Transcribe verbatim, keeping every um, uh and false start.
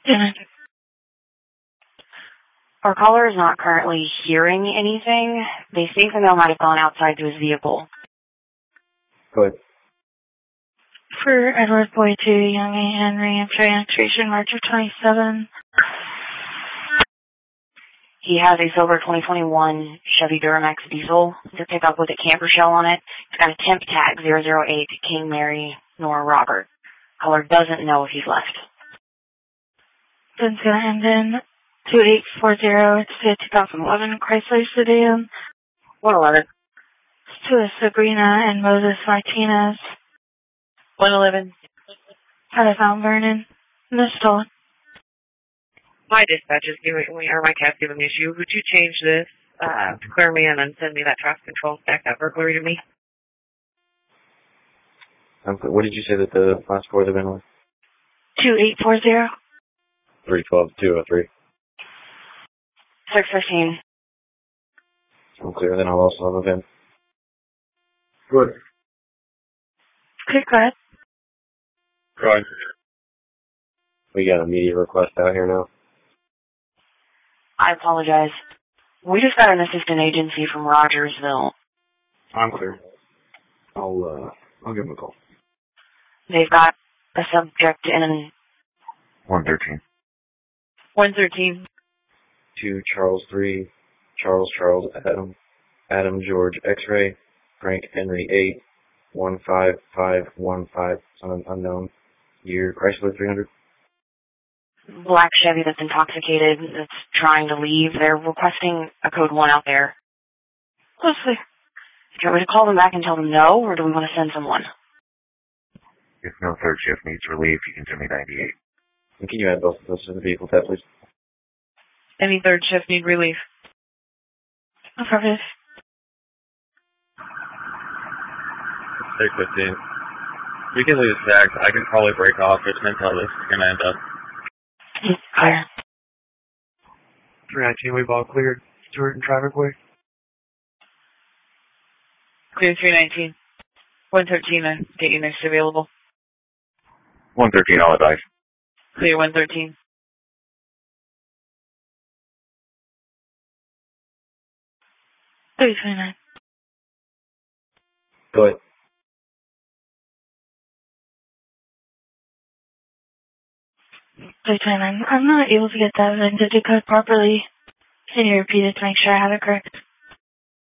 Yeah. Our caller is not currently hearing anything. They think the male might have gone outside to his vehicle. Go ahead. For Edward Boyd to Young A. Henry, I'm trying registration March of twenty-seven. He has a silver twenty twenty-one Chevy Duramax diesel. It's a pickup with a camper shell on it. It's got a temp tag zero zero eight King Mary Nora Robert. Caller doesn't know if he's left. Then it's going to end in two eight four zero. It's a two thousand eleven Chrysler sedan. one eleven. It's to a Sabrina and Moses Martinez. one eleven. Out of Mount Vernon. Miss Stolen. My dispatch is giving me, or my cat's giving me an issue. Would you change this uh, to clear me and then send me that traffic control back, that burglary to me? Um, what did you say that the last four of the VIN was? two eight four zero. three twelve two oh three. six fifteen. I'm clear, then I'll also have a VIN. Good. Okay, go ahead. Go ahead. We got a media request out here now. I apologize. We just got an assistant agency from Rogersville. I'm clear. I'll, uh, I'll give him a call. They've got a subject in... one thirteen. one thirteen. two Charles three, Charles Charles Adam, Adam George X-ray, Frank Henry eight, one five five one five, un- unknown, year Chrysler three hundred. Black Chevy that's intoxicated, that's trying to leave. They're requesting a code one out there. Closely. Do you want me to call them back and tell them no, or do we want to send someone? If no third shift needs relief, you can send me ninety-eight. And can you add both of those to the vehicle tab, please? Any third shift need relief? Affirmative. six fifteen. You can leave the tags. I can probably break off. It's meant how this is going to end up. Clear. three nineteen, we've all cleared Stewart and traffic way. Clear three nineteen. one thirteen, I get you next available. one thirteen, I'll advise. Clear one thirteen. three twenty-nine. Go ahead. three twenty-nine. I'm not able to get that identity code properly. Can you repeat it to make sure I have it correct?